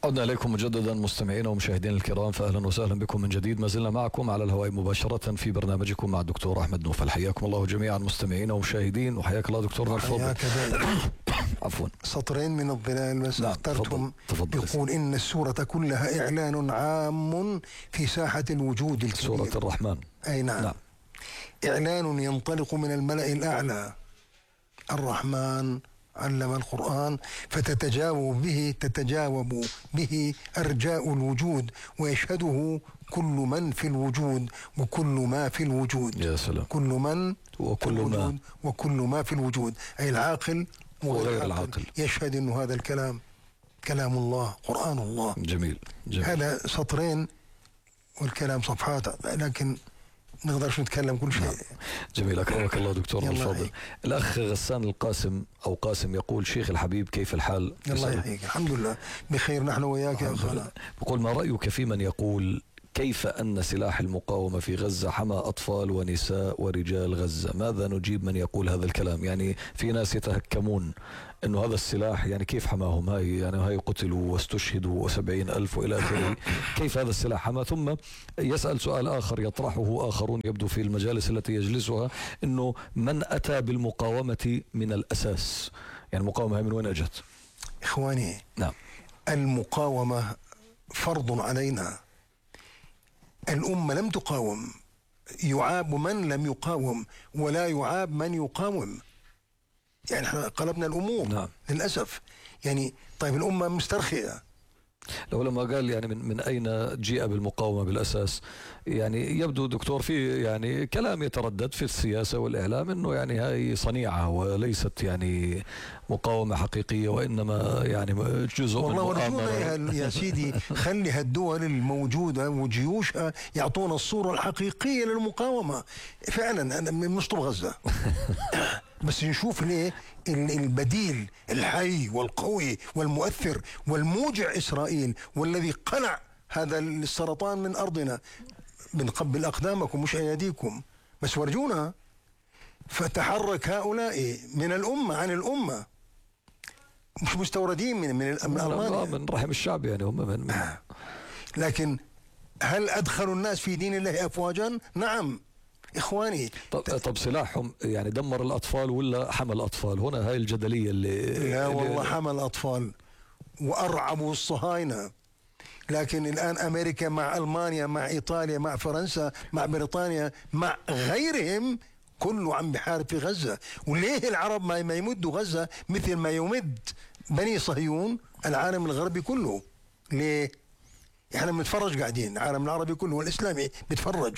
عدنا إليكم مجددا مستمعينا ومشاهدينا الكرام، فأهلا وسهلا بكم من جديد. ما زلنا معكم على الهواء مباشرة في برنامجكم مع الدكتور أحمد نوفل. حياكم الله جميعا مستمعينا ومشاهدين، وحياك الله دكتورنا الفاضل. عفوا، سطرين من الظلال بس اخترتهم. يقول إن السورة كلها إعلان عام في ساحة الوجود الكبير. سورة الرحمن. أي نعم. إعلان ينطلق من الملأ الأعلى. الرحمن علم القرآن، فتتجاوب به أرجاء الوجود، ويشهده كل من في الوجود وكل ما في الوجود. يا سلام. كل من وكل ما وكل ما في الوجود، أي العاقل وغير العاقل يشهد أنه هذا الكلام كلام الله، قرآن الله. جميل. هذا سطرين والكلام صفحات، لكن نقدرش نتكلم كل شيء. جميل، أكرمك الله دكتور الفاضل. الأخ غسان القاسم أو قاسم يقول: شيخ الحبيب كيف الحال؟ الله يحييك. الحمد لله بخير نحن وياك يا أخانا. بقول: ما رأيك في من يقول كيف أن سلاح المقاومة في غزة حمى أطفال ونساء ورجال غزة؟ ماذا نجيب من يقول هذا الكلام؟ يعني في ناس يتهكمون أنه هذا السلاح يعني كيف حماهم، هاي قتلوا واستشهدوا 70,000 وإلى آخره، كيف هذا السلاح حمى؟ ثم يسأل سؤال آخر يطرحه آخرون يبدو في المجالس التي يجلسها، أنه من أتى بالمقاومة من الأساس؟ يعني المقاومة من وين أجت؟ إخواني، نعم، المقاومة فرض علينا. الأمة لم تقاوم، يعاب من لم يقاوم ولا يعاب من يقاوم. يعني احنا قلبنا الأمور. نعم. للأسف. يعني طيب الأمة مسترخية. لو لما قال يعني من أين جيء بالمقاومة بالأساس، يعني يبدو دكتور في يعني كلام يتردد في السياسة والإعلام أنه يعني هاي صنيعة وليست يعني مقاومة حقيقية، وإنما يعني جزء من والله يا سيدي خلي هالدول الموجودة وجيوشها يعطونا الصورة الحقيقية للمقاومة. فعلا أنا نشطب غزة بس نشوف ليه البديل الحي والقوي والمؤثر والموجع إسرائيل، والذي قلع هذا السرطان من أرضنا. بنقبل أقدامكم مش أيديكم، بس ورجونا. فتحرك هؤلاء من الأمة عن الأمة، مش مستوردين من ألمانيا، من رحم الشعب، يعني هم من لكن هل أدخلوا الناس في دين الله أفواجا؟ نعم إخواني. طب سلاحهم يعني دمر الأطفال ولا حمى الأطفال؟ هنا هاي الجدلية لا والله حمى الأطفال وأرعبوا الصهاينة. لكن الآن أمريكا مع ألمانيا مع إيطاليا مع فرنسا مع بريطانيا مع غيرهم كله عم بحارب في غزة. وليه العرب ما يمدوا غزة مثل ما يمد بني صهيون العالم الغربي كله؟ ليه؟ احنا بنتفرج قاعدين، العالم العربي كله والإسلامي بيتفرج.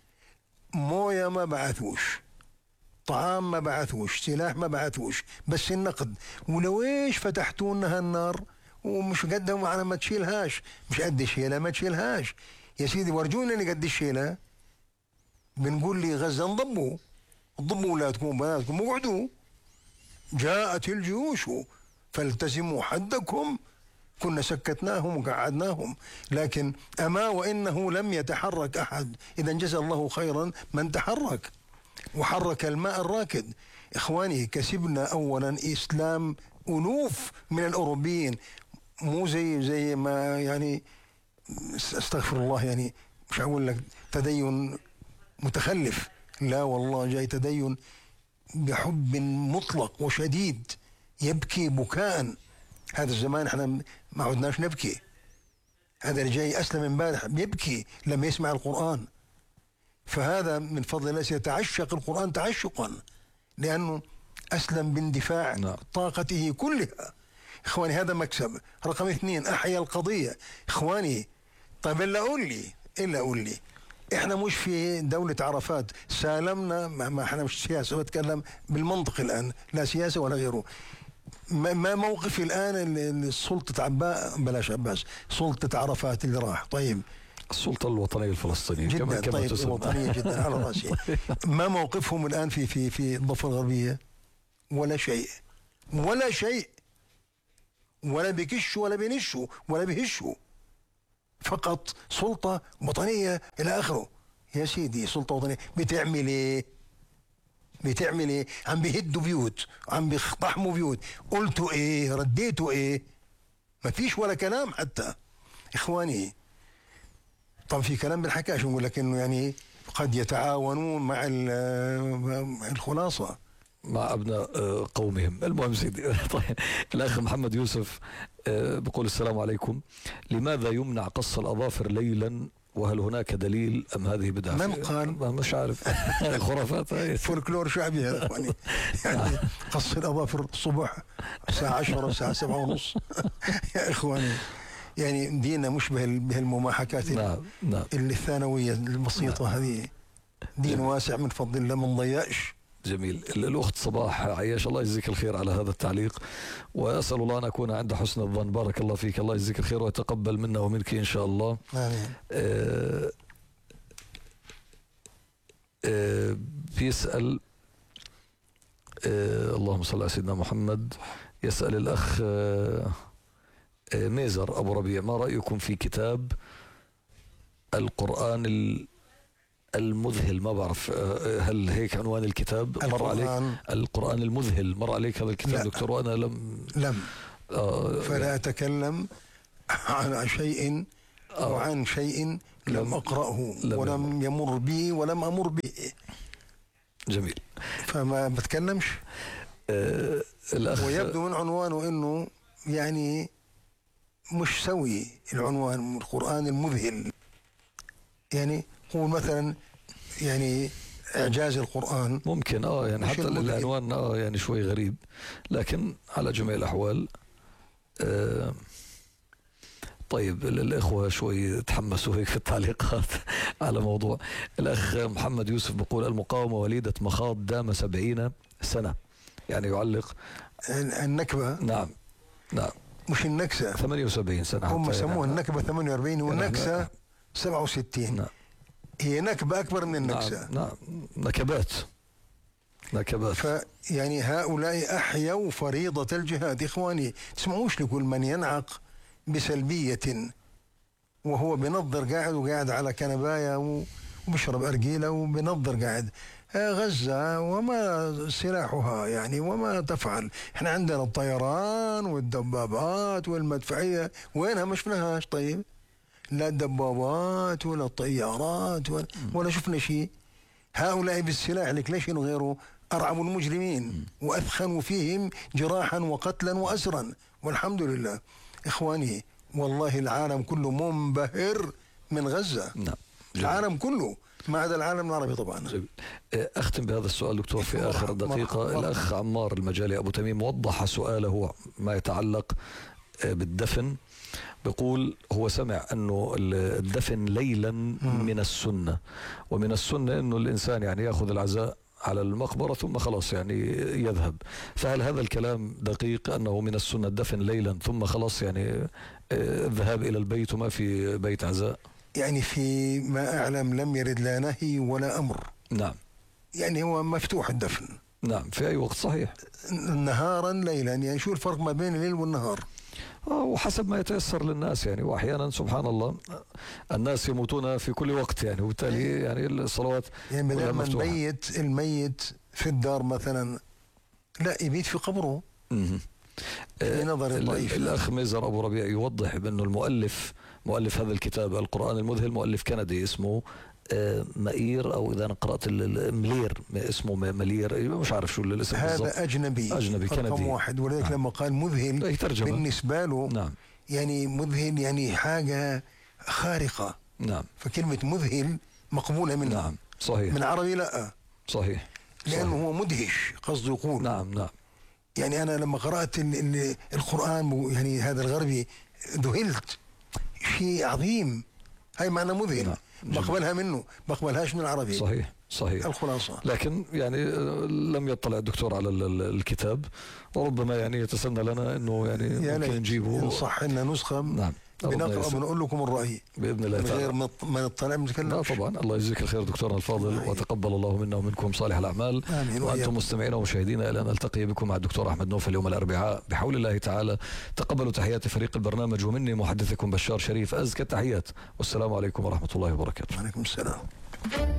مويه ما بعثوش، طعام ما بعثوش، سلاح ما بعثوش، بس النقد. ولو ايش فتحتوا لنا هالنار ومش قدهم على ما تشيلهاش، مش قد الشيله ما تشيلهاش. يا سيدي ورجونا اللي قد الشيله. بنقول لي غزه انضموا اولادكم وبناتكم وقعدوا. جاءت الجيوش فالتزموا حدكم، كنا سكتناهم وقعدناهم. لكن أما وإنه لم يتحرك أحد. إذا جزى الله خيرا من تحرك وحرك الماء الراكد. إخواني، كسبنا أولا إسلام ألوف من الأوروبيين، مو زي ما يعني استغفر الله، يعني مش هقول لك تدين متخلف، لا والله جاي تدين بحب مطلق وشديد، يبكي بكاء. هذا الزمان احنا ما عدناش نبكي. هذا اللي جاي أسلم امبارح بيبكي لما يسمع القرآن. فهذا من فضل الله سيتعشق القرآن تعشقا، لأنه أسلم باندفاع طاقته كلها. إخواني هذا مكسب. رقم 2، أحيا القضية. إخواني طيب إلا أقول لي إحنا مش في دولة عرفات سالمنا، ما إحنا مش سياسة، بتكلم بالمنطق الآن، لا سياسة ولا غيره. ما موقف الآن سلطة بلاش عباس، سلطة عرفات اللي راح؟ طيب السلطة الوطنية الفلسطينية جدا كما طيب وطنية جدا على رأسي. ما موقفهم الآن في الضفة الغربية؟ ولا شيء ولا شيء، ولا بيكشوا ولا بينشوا ولا بيهشوا، فقط سلطة وطنية إلى آخره. يا سيدي سلطة وطنية بتعمل إيه؟ عم بيهدوا بيوت، عم بيقطحموا بيوت. قلتوا ايه؟ رديتوا ايه؟ ما فيش ولا كلام حتى إخواني. طبعا في كلام بالحكى شو نقول لك إنه يعني قد يتعاونون مع الخلاصة مع أبناء قومهم. المهم سيدي. طيب الأخ محمد يوسف بقول السلام عليكم، لماذا يمنع قص الأظافر ليلا وهل هناك دليل أم هذه بدعة؟ من قال؟ مش عارف. خرافات هاي. فولكلور شعبي هذا يعني قص الأظافر الصبح الساعة 10 الساعة 7:30. يا إخواني يعني ديننا مش بهالمماحكات نعم. الثانوية البسيطة. نعم. هذه دين واسع من فضل الله ما نضيعش. جميل. الأخت صباح عياش، الله يجزيك الخير على هذا التعليق، وأسأل الله أن أكون عند حسن الظن. بارك الله فيك، الله يجزيك الخير ويتقبل منا ومنك إن شاء الله. آمين. بيسأل اللهم صل على سيدنا محمد، يسأل الأخ ميزر أبو ربيع، ما رأيكم في كتاب القرآن المذهل؟ ما بعرف هل هيك عنوان الكتاب؟ مر عليك القرآن المذهل؟ مر عليك هذا الكتاب دكتور؟ وأنا لم فلا أتكلم عن شيء وعن شيء لم أقرأه ولم يمر بي ولم أمر به. جميل. فما بتكلمش. ويبدو من عنوانه إنه يعني مش سوي العنوان القرآن المذهل. يعني هو مثلا يعني إعجاز القرآن ممكن يعني حتى العنوان يعني شوي غريب، لكن على جميع الأحوال طيب الإخوة شوي تحمسوا هيك في التعليقات على موضوع. الأخ محمد يوسف بقول المقاومة وليدة مخاض دام 70 سنة، يعني يعلق النكبة. نعم مش النكسة 78 سنة هم سموها النكبة 48 والنكسة 67. نعم. هي نكبة أكبر من النكسة. نعم. نكبات. فيعني هؤلاء أحيوا فريضة الجهاد. إخواني تسمعوش لكل من ينعق بسلبية وهو بنظر قاعد على كنباية وبشرب أرجيلة وبنظر قاعد. غزة وما سلاحها يعني وما تفعل. احنا عندنا الطيران والدبابات والمدفعية، وينها ما شفناهاش. طيب لا الدبابات ولا الطيارات ولا شفنا شيء. هؤلاء بالسلاح لك ليش غيره أرعبوا المجرمين وأثخنوا فيهم جراحا وقتلا وأسرا، والحمد لله. إخواني والله العالم كله منبهر من غزة. نعم. العالم كله ما عدا العالم العربي طبعا. أختم بهذا السؤال دكتور في آخر دقيقة. الأخ عمار المجالي أبو تميم وضح سؤاله ما يتعلق بالدفن. بيقول هو سمع أنه الدفن ليلا من السنة، ومن السنة أنه الإنسان يعني يأخذ العزاء على المقبرة ثم خلاص يعني يذهب. فهل هذا الكلام دقيق أنه من السنة الدفن ليلا ثم خلاص يعني الذهاب إلى البيت وما في بيت عزاء؟ يعني في ما أعلم لم يرد لا نهي ولا أمر. نعم. يعني هو مفتوح الدفن. نعم في أي وقت صحيح. نهارا ليلا، يعني شو الفرق ما بين الليل والنهار؟ وحسب ما يتيسر للناس يعني، واحيانا سبحان الله الناس يموتون في كل وقت يعني، وبالتالي يعني الصلوات يعني لما الميت في الدار مثلا لا يبيت في قبره. بنظر الضعيف. الأخ ميزر أبو ربيع يوضح بأنه مؤلف هذا الكتاب القرآن المذهل مؤلف كندي اسمه مائير، أو إذا أنا قرأت ملير اسمه ملير، مش عارف شو الاسم بالضبط. هذا أجنبي كندي رقم واحد، ولذلك لما قال مذهل بالنسبة له نعم. يعني مذهل يعني حاجة خارقة. نعم. فكلمة مذهل مقبولة منه. نعم صحيح. من عربي لا صحيح. لأنه هو مدهش قصده يقول. نعم. يعني أنا لما قرأت القرآن يعني هذا الغربي ذهلت، شيء عظيم. هاي معنى مذهل. نعم. بقبلها منه، بقبلهاش من العربي. صحيح الخلاصة. لكن يعني لم يطلع الدكتور على الكتاب، وربما يعني يتسنى لنا انه يعني ممكن نجيبه ان صح لنا نسخة. نعم. بنقرأ بنقول لكم الرأي بإذن الله تعالى، غير ما نطلع بنتكلم. لا طبعا. الله يجزيك الخير دكتورنا الفاضل، وتقبل الله منا ومنكم صالح الأعمال. آمين. وأنتم مستمعين ومشاهدينا إلى أن نلتقي بكم مع الدكتور أحمد نوفل يوم الأربعاء بحول الله تعالى. تقبلوا تحيات فريق البرنامج ومني محدثكم بشار شريف، أزكى التحيات، والسلام عليكم ورحمة الله وبركاته. وعليكم السلام.